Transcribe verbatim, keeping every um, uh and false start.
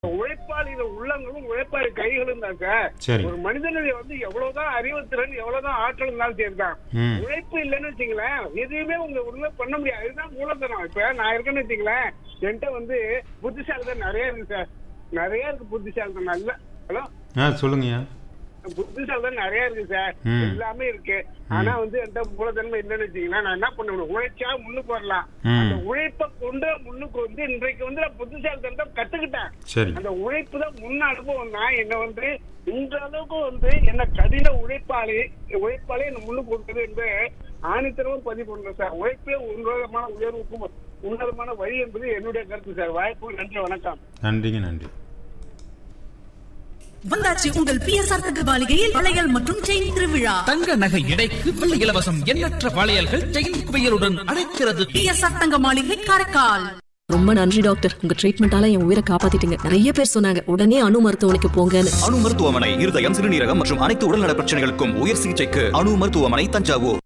உழைப்பாளிகள் உள்ளங்களும் உழைப்பாளி கைகளும் தான் சார். சரி. ஒரு மனிதனுடைய வந்து எவ்வளவுதான் அறிவுத்திறன் எவ்வளவுதான் ஆற்றல் இருந்தாலும் சரிதான், ம். உழைப்பு இல்லைன்னு வச்சுங்களேன் எதுவுமே உங்க உள்ள பண்ண முடியாது. இதுதான் மூலதனம். இப்ப நான் இருக்கேன்னு வச்சுங்களேன், என்கிட்ட வந்து புத்திசாலிதான் நிறைய இருக்கு சார். நிறைய இருக்கு புத்திசாலிதான். நல்ல ஹலோ ஆ சொல்லுங்கய்யா. புத்திசாலிதான் நிறைய இருக்கு சார். ம். எல்லாமே இருக்கு. ஆனா வந்து என்கிட்ட மூலதனமே இல்லைன்னு வச்சுங்களேன், நான் என்ன பண்ணுவேன், உழைச்சா முன்னுக்கு வரலாம். ம். அந்த உழைப்பை கொண்டு முன்னுக்கு வந்து இன்றைக்கு வந்து நான் புத்திசாலித்தனத்தை கத்துக்கிட்டேன். சரி. அந்த உழைப்பு தான் முன்ன அனுபவம் தான் என்ன வந்து இந்த அளவுக்கு வந்து என்ன கடின உழைப்பாளி உழைப்பாளி என்ன முன்னுக்கு கொடுக்குது என்று ஆணித்தரமும் பதிவு பண்றேன் சார். உழைப்பே உன்னதமான உயர்வுக்கும் உன்னதமான வழி என்பது என்னுடைய கருத்து சார். வாய்ப்பு நன்றி, வணக்கம். நன்றிங்க, நன்றி. வந்தாச்சு உங்கள் பிஎஸ்ஆர் தங்க மாளிகையில் வளையல் மற்றும் செயின் திருவிழா. தங்க நகை எடைக்கு வெள்ளி இலவசம். எண்ணற்ற வளையல்கள் செயின் குவியலுடன் அழைக்கிறது. பிஎஸ்ஆர் தங்க மாளிகை காரைக்கால். ரொம்ப நன்றி டாக்டர், உங்க ட்ரீட்மெண்டால என் உயிரை காப்பாத்திட்டீங்க. நிறைய பேர் சொன்னாங்க உடனே அணு மருத்துவமனைக்கு போங்கன்னு. அணு மருத்துவமனை இருதயம், சிறுநீரகம் மற்றும் அனைத்து உடல்நல பிரச்சனைகளுக்கும் உயர் சிகிச்சைக்கு அணு மருத்துவமனை தஞ்சாவூர்.